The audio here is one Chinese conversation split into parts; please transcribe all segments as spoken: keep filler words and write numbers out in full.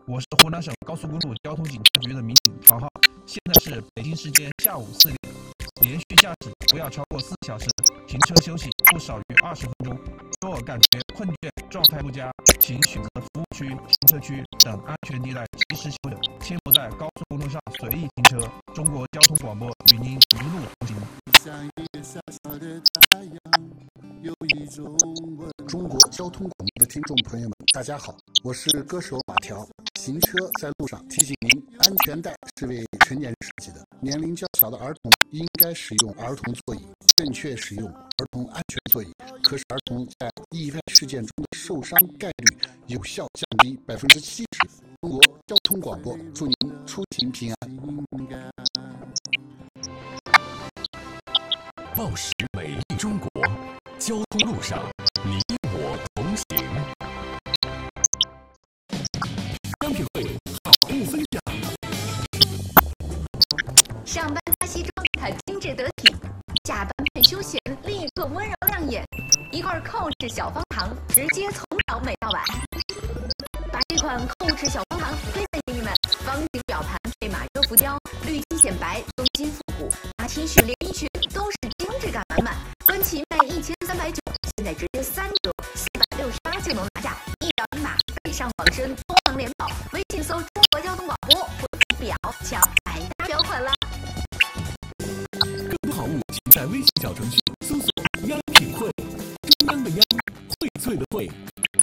我是湖南省高速公路交通警察局的民警曹浩，现在是北京时间下午四点。连续驾驶不要超过四小时，停车休息不少于二十分钟。若感觉困倦、状态不佳，请选择服务区、停车区等安全地带及时休整，切莫在高速公路上随意停车。中国交通广播与您一路同行。 中国交通广播的听众朋友们，大家好，我是歌手马条。行车在路上，提醒您，安全带是为成年人设计的，年龄较小的儿童应该使用儿童座椅，正确使用儿童安全座椅，可使儿童在意外事件中的受伤概率有效降低百分之七十。中国交通广播祝您出行平安。 报时美丽中国，交通路上你我同行。商品会好物分享。 上班擦西装，它精致得体；下班配休闲，立刻温柔亮眼。一罐蔻驰小方糖，直接从早美到晚。把这款蔻驰小方糖推荐给你们，方形表盘配马热浮胶，滤金显白，中心复古，拿 T 恤、连衣裙都是精致感满满。官旗卖一千三百九，现在直接三折，四百六十八就能拿下，一表一码，北上广深多行联保。微信搜中国交通广播，回复表抢百搭表款啦！ 更多好物，请在微信小程序搜索“央品汇”，中央的央，荟萃的荟。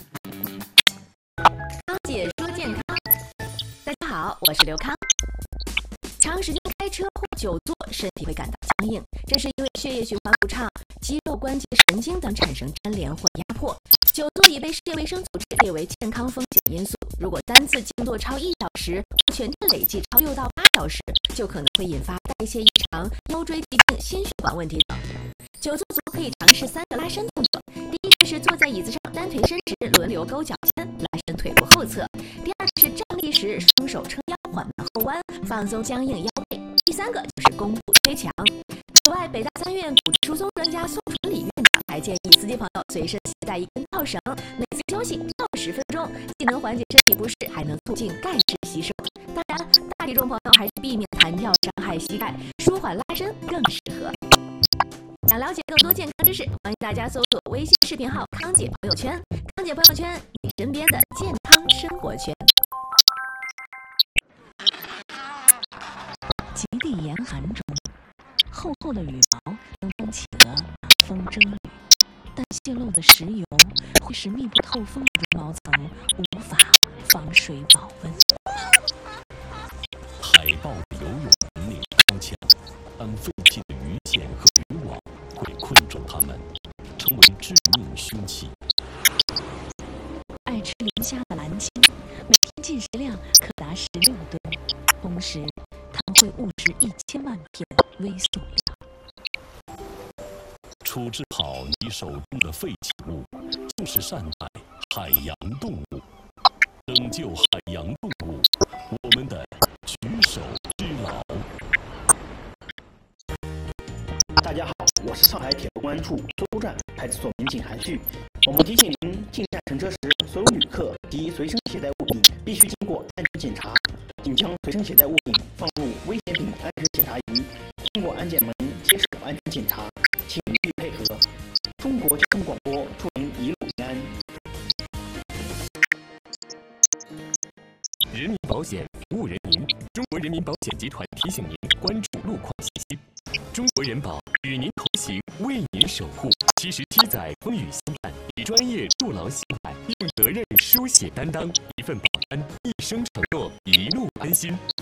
康姐说健康，大家好，我是刘康。长时间开车或久坐，身体会感到僵硬，这是因为血液循环不畅，肌肉、关节、神经等产生粘连或压迫。久坐已被世界卫生组织列为健康风险因素。如果单次静坐超一小时，或全天累计超六到八小时，就可能会引发代谢异常、腰椎疾病、心血管问题等。久坐族可以尝试三个拉伸动作。第一个是坐在椅子上单腿伸直，轮流勾脚尖，拉伸腿部后侧；第二个是站立时双手撑腰，缓慢后弯，放松僵硬腰背；第三个就是弓步推墙。此外，北大三院骨质疏松专家宋纯礼院长还建议司机朋友随身携带一根套绳，每次休息跳十分钟，既能缓解身体不适，还能促进钙质吸收。当然，大体重朋友还是避免弹跳伤害膝盖，舒缓拉伸更适合。想了解更多健康知识，欢迎大家搜索微信视频号“康姐朋友圈”，康姐朋友圈，你身边的健康生活圈。 极地严寒中，厚厚的羽毛能撑起了风筝雨，但泄漏的石油会使密不透风的绒毛层无法防水保温。 海豹的游泳能力高强，但废弃的鱼线和渔网会困住它们，成为致命凶器。 爱吃磷虾的蓝鲸，每天进食量可达十六吨，同时它们会误食一千万片微塑料。 处置好你手中的废弃物，就是善待海洋动物。拯救海洋动物，我们的举手之劳。 大家好，我是上海铁路公安处苏州站派出所民警韩旭。我们提醒您，进站乘车时，所有旅客及随身携带物品必须经过安全检查，请将随身携带物品放入危险品安全检查仪，通过安检门接受安全检查，请予以配合。中国交通广播祝您一路平安。 人民保险服务人民，中国人民保险集团提醒您关注路况信息。中国人保与您同行，为您守护。七十七载风雨相伴，以专业筑牢信赖，用责任书写担当，一份保单，一生承诺，一路安心。